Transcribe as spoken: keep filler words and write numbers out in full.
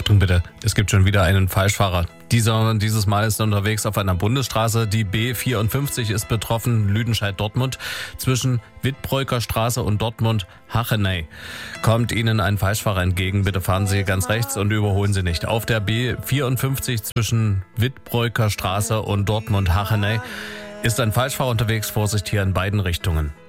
Achtung bitte, es gibt schon wieder einen Falschfahrer. Dieser, dieses Mal ist er unterwegs auf einer Bundesstraße. Die B vierundfünfzig ist betroffen, Lüdenscheid-Dortmund. Zwischen Wittbräuker Straße und Dortmund-Hachenay kommt Ihnen ein Falschfahrer entgegen. Bitte fahren Sie ganz rechts und überholen Sie nicht. Auf der B vierundfünfzig zwischen Wittbräuker Straße und Dortmund-Hachenay ist ein Falschfahrer unterwegs. Vorsicht hier in beiden Richtungen.